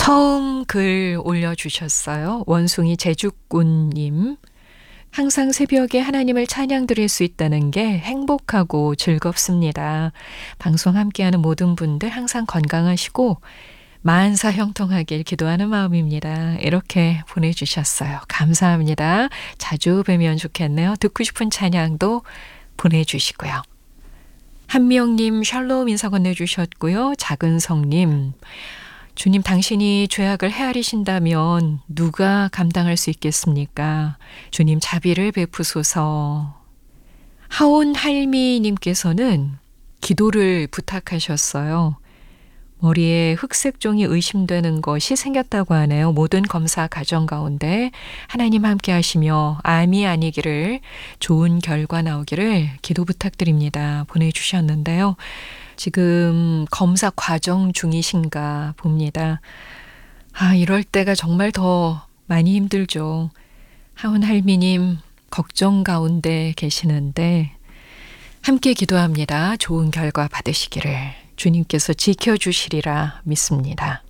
처음 글 올려주셨어요. 원숭이 제주꾼님. 항상 새벽에 하나님을 찬양 드릴 수 있다는 게 행복하고 즐겁습니다. 방송 함께하는 모든 분들 항상 건강하시고 만사 형통하길 기도하는 마음입니다. 이렇게 보내주셨어요. 감사합니다. 자주 뵈면 좋겠네요. 듣고 싶은 찬양도 보내주시고요. 한미영님 샬롬 인사 건네주셨고요. 작은성님, 주님 당신이 죄악을 헤아리신다면 누가 감당할 수 있겠습니까? 주님 자비를 베푸소서. 하온 할미님께서는 기도를 부탁하셨어요. 머리에 흑색종이 의심되는 것이 생겼다고 하네요. 모든 검사 과정 가운데 하나님 함께 하시며 암이 아니기를, 좋은 결과 나오기를 기도 부탁드립니다. 보내주셨는데요. 지금 검사 과정 중이신가 봅니다. 이럴 때가 정말 더 많이 힘들죠. 하온 할미님 걱정 가운데 계시는데 함께 기도합니다. 좋은 결과 받으시기를 주님께서 지켜주시리라 믿습니다.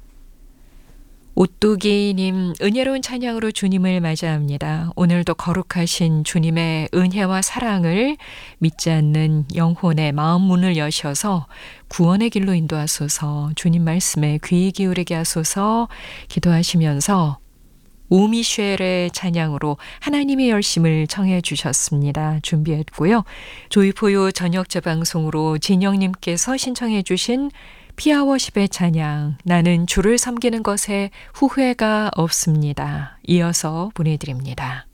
오뚜기님, 은혜로운 찬양으로 주님을 맞이합니다. 오늘도 거룩하신 주님의 은혜와 사랑을 믿지 않는 영혼의 마음 문을 여셔서 구원의 길로 인도하소서. 주님 말씀에 귀 기울이게 하소서. 기도하시면서 오미쉐의 찬양으로 하나님의 열심을 청해 주셨습니다. 준비했고요. 조이포요 저녁 재방송으로 진영님께서 신청해 주신 피아워십의 찬양, 나는 주를 섬기는 것에 후회가 없습니다. 이어서 보내드립니다.